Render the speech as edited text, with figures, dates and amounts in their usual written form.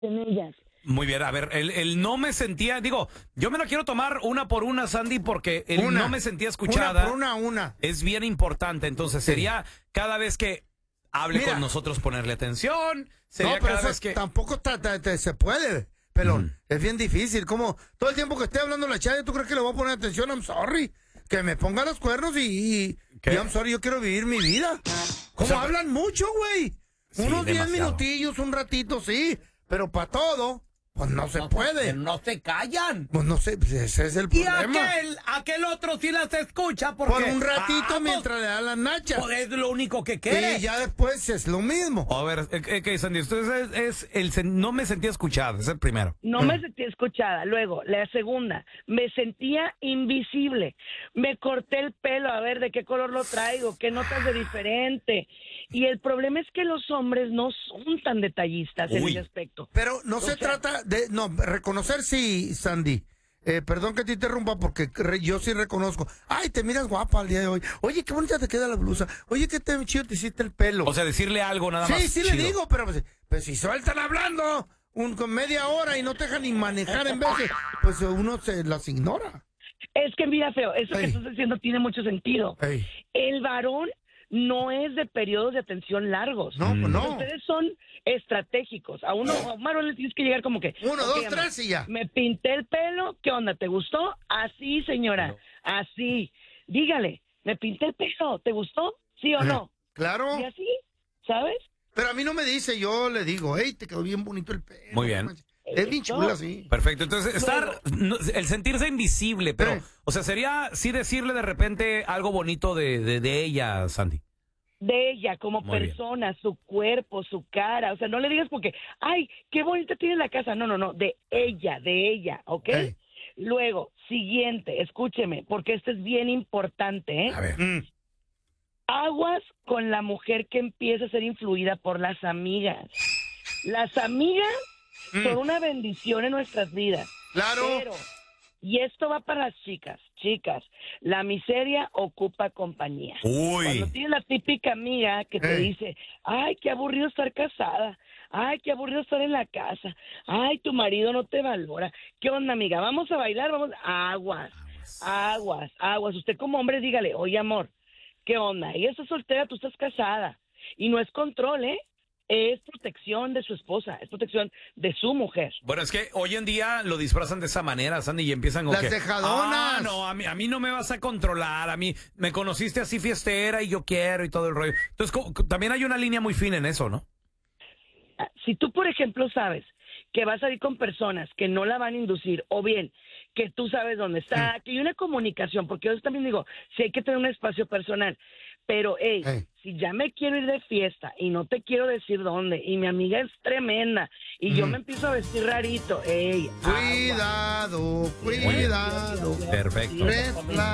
en ellas. Muy bien, a ver, el no me sentía, digo, yo me lo quiero tomar una por una, Sandy, porque el no me sentía escuchada. Una. Es bien importante, entonces sería cada vez que hable con nosotros ponerle atención, sería pero cada vez que... tampoco se puede, pelón. Es bien difícil, como todo el tiempo que esté hablando la chaya, ¿tú crees que le voy a poner atención? I'm sorry. Que me ponga los cuernos y I'm sorry, yo quiero vivir mi vida. Como hablan mucho, güey. Sí, Unos 10 demasiado. minutillos, un ratito, sí, pero para todo... Pues no se puede. No se callan. Pues no sé, pues ese es el Y problema. aquel otro sí las escucha porque... Por un ratito mientras le da las nachas. Pues es lo único que quiere. Y ya después es lo mismo. A ver, Sandy, entonces no me sentía escuchada, es el primero. No me sentía escuchada. Luego, la segunda, me sentía invisible. Me corté el pelo, a ver de qué color lo traigo, qué notas de diferente. Y el problema es que los hombres no son tan detallistas en ese aspecto. Pero no se trata de... No, reconocer sí, Sandy. Perdón que te interrumpa porque yo sí reconozco. Ay, te miras guapa el día de hoy. Oye, qué bonita te queda la blusa. Oye, qué chido te hiciste el pelo. O sea, decirle algo nada más. Sí, chido. le digo, pero pues si sueltan hablando con media hora y no te dejan ni manejar en veces, pues uno se las ignora. Es que mira, feo, eso que estás diciendo tiene mucho sentido. Ey. El varón no es de periodos de atención largos. No, pues no. Ustedes son estratégicos. A un varón le tienes que llegar como que... 1, 2, amor, 3 y ya. Me pinté el pelo, ¿qué onda? ¿Te gustó? Así, señora, así. Dígale, me pinté el pelo, ¿te gustó? ¿Sí o no? Claro. Y así, ¿sabes? Pero a mí no me dice, yo le digo, hey, te quedó bien bonito el pelo. Muy bien. Es bien chula, sí. Perfecto, entonces el sentirse invisible, pero, o sea, sería sí decirle de repente algo bonito de ella, Sandy. De ella como Muy persona, su cuerpo, su cara. O sea, no le digas porque, ay, qué bonita tiene la casa. No, de ella, ¿ok? Hey. Luego, siguiente, escúcheme, porque esto es bien importante, ¿eh? A ver. Aguas con la mujer que empieza a ser influida por las amigas. Las amigas son una bendición en nuestras vidas. Claro. Pero, y esto va para las chicas, la miseria ocupa compañía. Cuando tienes la típica amiga que te dice, ay, qué aburrido estar casada, ay, qué aburrido estar en la casa, ay, tu marido no te valora. ¿Qué onda, amiga? Vamos a bailar, aguas. Usted como hombre dígale, oye, amor, ¿qué onda? Ella está soltera, tú estás casada. Y no es control, es protección de su esposa, es protección de su mujer. Bueno, es que hoy en día lo disfrazan de esa manera, Sandy, y empiezan con Las dejadonas. no, a mí no me vas a controlar, a mí me conociste así fiestera y yo quiero y todo el rollo. Entonces, también hay una línea muy fina en eso, ¿no? Si tú, por ejemplo, sabes que vas a ir con personas que no la van a inducir, o bien que tú sabes dónde está, que hay una comunicación, porque yo también digo, sí hay que tener un espacio personal, pero, si ya me quiero ir de fiesta y no te quiero decir dónde, y mi amiga es tremenda, y yo me empiezo a vestir rarito, Cuidado. Perfecto. Red flag.